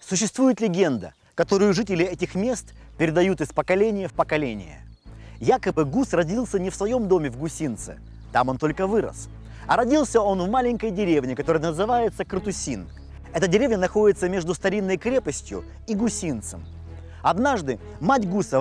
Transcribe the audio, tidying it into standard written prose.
Существует легенда, которую жители этих мест передают из поколения в поколение. Якобы гус родился не в своем доме в Гусинце, там он только вырос, а родился он в маленькой деревне, которая называется Крутусин. Эта деревня находится между старинной крепостью и Гусинцем. Однажды мать гуса